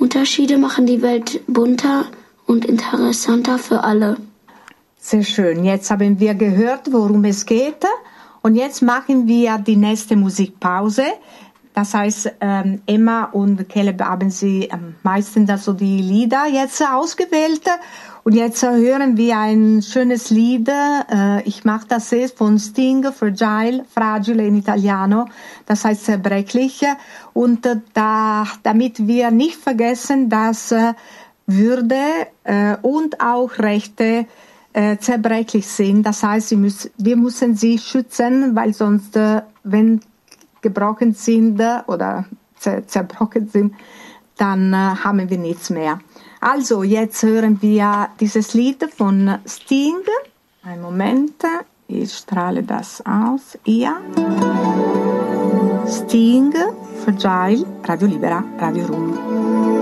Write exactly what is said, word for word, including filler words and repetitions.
Unterschiede machen die Welt bunter und interessanter für alle. Sehr schön. Jetzt haben wir gehört, worum es geht. Und jetzt machen wir die nächste Musikpause. Das heißt, ähm, Emma und Caleb haben sie ähm, meistens also die Lieder jetzt ausgewählt. Und jetzt äh, hören wir ein schönes Lied. Äh, ich mache das jetzt von Sting, Fragile, Fragile in Italiano. Das heißt zerbrechlich. Und äh, da, damit wir nicht vergessen, dass äh, Würde äh, und auch Rechte äh, zerbrechlich sind. Das heißt, wir müssen, wir müssen sie schützen, weil sonst, äh, wenn gebrochen sind oder zer- zerbrochen sind, dann äh, haben wir nichts mehr. Also, jetzt hören wir dieses Lied von Sting. Einen Moment, ich strahle das aus. Ja. Sting, Fragile, Radio Libera, Radio Rum.